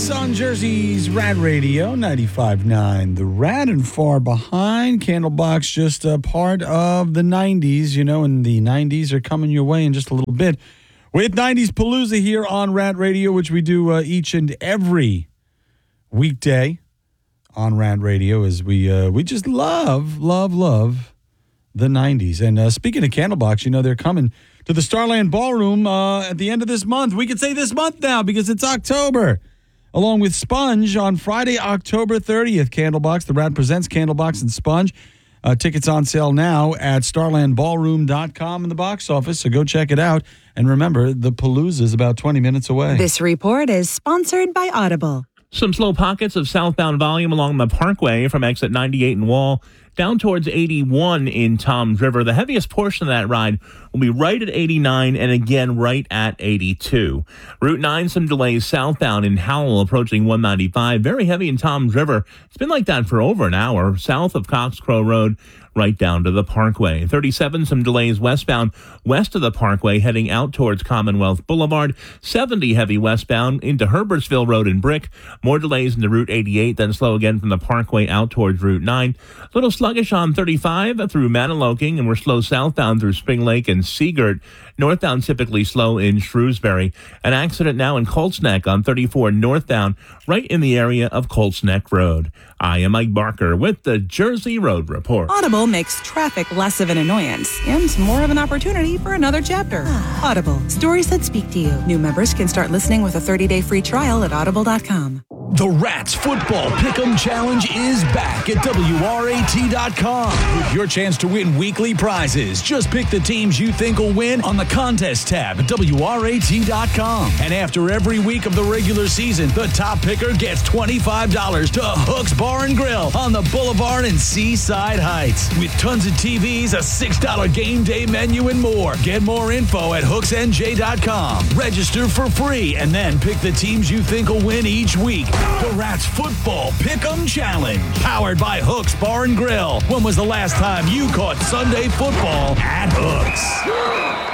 Hooks on Jersey's Rad Radio, 95.9. The Rad and Far Behind. Candlebox, just a part of the 90s, and the 90s are coming your way in just a little bit. With 90s Palooza here on Rad Radio, which we do each and every weekday on Rad Radio, as we just love the 90s. And speaking of Candlebox, they're coming to the Starland Ballroom at the end of this month. We can say this month now because it's October. Along with Sponge on Friday, October 30th. Candlebox, the Rad presents Candlebox and Sponge. Tickets on sale now at starlandballroom.com in the box office, so go check it out. And remember, the Palooza is about 20 minutes away. This report is sponsored by Audible. Some slow pockets of southbound volume along the Parkway from exit 98 in Wall down towards 81 in Toms River. The heaviest portion of that ride will be right at 89 and again right at 82. Route 9, some delays southbound in Howell approaching 195. Very heavy in Toms River. It's been like that for over an hour. South of Cox Crow Road, right down to the Parkway. 37, some delays westbound west of the Parkway heading out towards Commonwealth Boulevard. 70, heavy westbound into Herbertsville Road in Brick. More delays into Route 88, then slow again from the Parkway out towards Route 9. A little sluggish on 35 through Maniloking, and we're slow southbound through Spring Lake and Seagirt. Northbound typically slow in Shrewsbury. An accident now in Colts Neck on 34 northbound, right in the area of Colts Neck Road. I am Mike Barker with the Jersey Road Report. Audible makes traffic less of an annoyance and more of an opportunity for another chapter. Audible, stories that speak to you. New members can start listening with a 30-day free trial at audible.com. The Rats Football Pick'em Challenge is back at WRAT.com with your chance to win weekly prizes. Just pick the teams you think will win on the contest tab at WRAT.com. And after every week of the regular season, the top picker gets $25 to Hooks Bar and Grill on the Boulevard in Seaside Heights. With tons of TVs, a $6 game day menu, and more. Get more info at HooksNJ.com. Register for free and then pick the teams you think will win each week. The Rats Football Pick'em Challenge, powered by Hooks Bar and Grill. When was the last time you caught Sunday football at Hooks?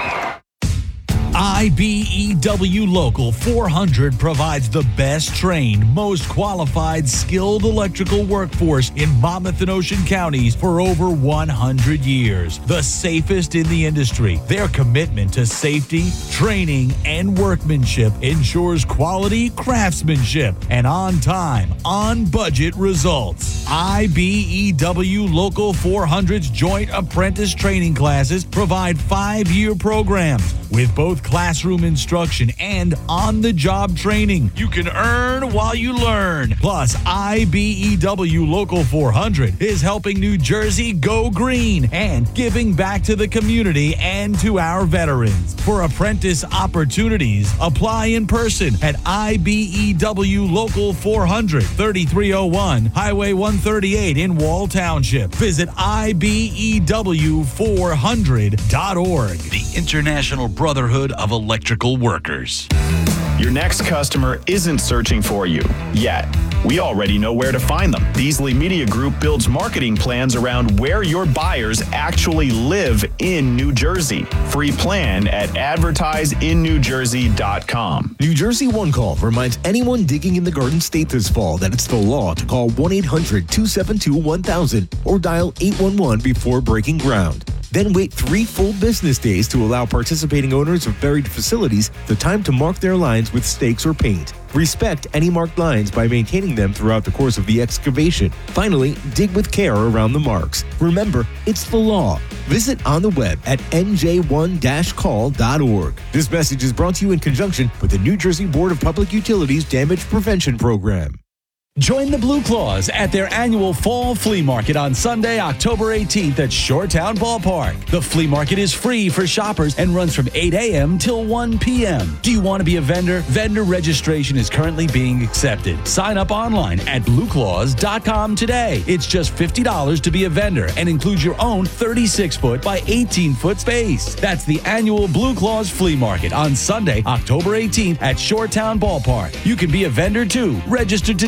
IBEW Local 400 provides the best trained, most qualified, skilled electrical workforce in Monmouth and Ocean counties for over 100 years. The safest in the industry. Their commitment to safety, training, and workmanship ensures quality craftsmanship and on-time, on-budget results. IBEW Local 400's joint apprentice training classes provide 5-year programs with both classroom instruction and on-the-job training. You can earn while you learn. Plus, IBEW Local 400 is helping New Jersey go green and giving back to the community and to our veterans. For apprentice opportunities, apply in person at IBEW Local 400, 3301 Highway 138 in Wall Township. Visit IBEW400.org. The International Brotherhood of Electrical Workers. Your next customer isn't searching for you yet. We already know where to find them. Beasley Media Group builds marketing plans around where your buyers actually live in New Jersey. Free plan at advertiseinnewjersey.com. New Jersey One Call reminds anyone digging in the Garden State this fall that it's the law to call 1-800-272-1000 or dial 811 before breaking ground. Then wait 3 full business days to allow participating owners of buried facilities the time to mark their lines with stakes or paint. Respect any marked lines by maintaining them throughout the course of the excavation. Finally, dig with care around the marks. Remember, it's the law. Visit on the web at nj1-call.org. This message is brought to you in conjunction with the New Jersey Board of Public Utilities Damage Prevention Program. Join the Blue Claws at their annual Fall Flea Market on Sunday, October 18th at Shoretown Ballpark. The flea market is free for shoppers and runs from 8 a.m. till 1 p.m. Do you want to be a vendor? Vendor registration is currently being accepted. Sign up online at blueclaws.com today. It's just $50 to be a vendor and includes your own 36-foot by 18-foot space. That's the annual Blue Claws Flea Market on Sunday, October 18th at Shoretown Ballpark. You can be a vendor too. Register today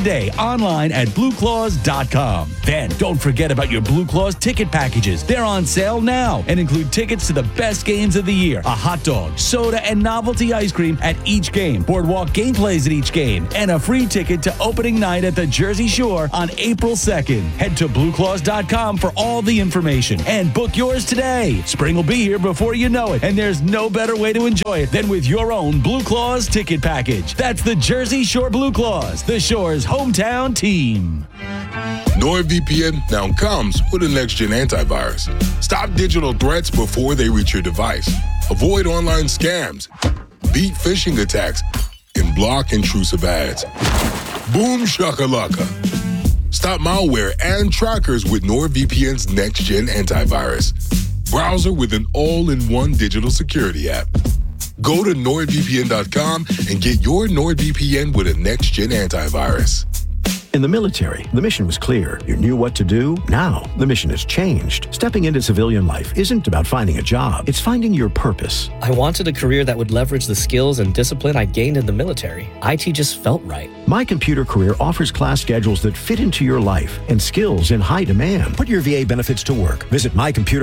online at blueclaws.com. Then don't forget about your Blue Claws ticket packages. They're on sale now and include tickets to the best games of the year, a hot dog, soda, and novelty ice cream at each game, boardwalk gameplays at each game, and a free ticket to opening night at the Jersey Shore on April 2nd. Head to blueclaws.com for all the information and book yours today. Spring will be here before you know it, and there's no better way to enjoy it than with your own Blue Claws ticket package. That's the Jersey Shore Blue Claws, the Shore's hometown team. NordVPN now comes with a next-gen antivirus. Stop digital threats before they reach your device. Avoid online scams, beat phishing attacks, and block intrusive ads. Boom shakalaka. Stop malware and trackers with NordVPN's next-gen antivirus. Browser with an all-in-one digital security app. Go to NordVPN.com and get your NordVPN with a next-gen antivirus. In the military, the mission was clear. You knew what to do. Now, the mission has changed. Stepping into civilian life isn't about finding a job. It's finding your purpose. I wanted a career that would leverage the skills and discipline I gained in the military. IT just felt right. My Computer Career offers class schedules that fit into your life and skills in high demand. Put your VA benefits to work. Visit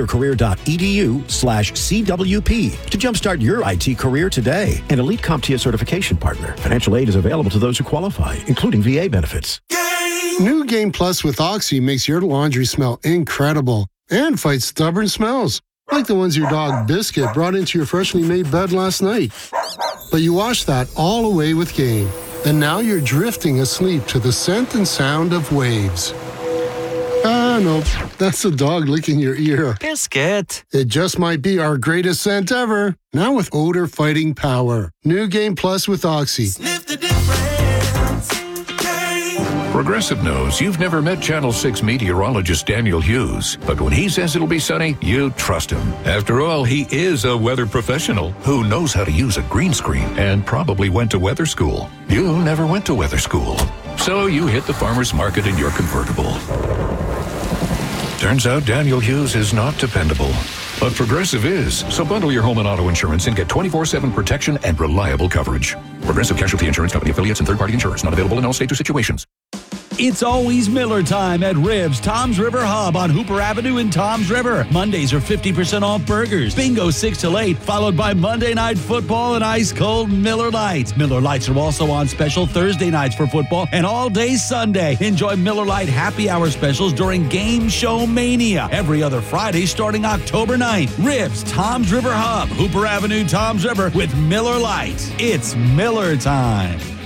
mycomputercareer.edu/CWP to jumpstart your IT career today. An elite CompTIA certification partner. Financial aid is available to those who qualify, including VA benefits. New Game Plus with Oxy makes your laundry smell incredible and fights stubborn smells, like the ones your dog Biscuit brought into your freshly made bed last night. But you washed that all away with Game, and now you're drifting asleep to the scent and sound of waves. No, that's the dog licking your ear. Biscuit. It just might be our greatest scent ever, now with odor-fighting power. New Game Plus with Oxy. Sniff the difference. Progressive knows you've never met Channel 6 meteorologist Daniel Hughes, but when he says it'll be sunny, you trust him. After all, he is a weather professional who knows how to use a green screen and probably went to weather school. You never went to weather school, so you hit the farmer's market in your convertible. Turns out Daniel Hughes is not dependable, but Progressive is. So bundle your home and auto insurance and get 24/7 protection and reliable coverage. Progressive Casualty Insurance Company affiliates and third-party insurers. Not available in all states or situations. It's always Miller time at Ribs, Tom's River Hub on Hooper Avenue in Tom's River. Mondays are 50% off burgers. Bingo 6 till 8, followed by Monday Night Football and ice-cold Miller Lights. Miller Lights are also on special Thursday nights for football and all day Sunday. Enjoy Miller Lite happy hour specials during Game Show Mania every other Friday starting October 9th. Ribs, Tom's River Hub, Hooper Avenue, Tom's River with Miller Lights. It's Miller time.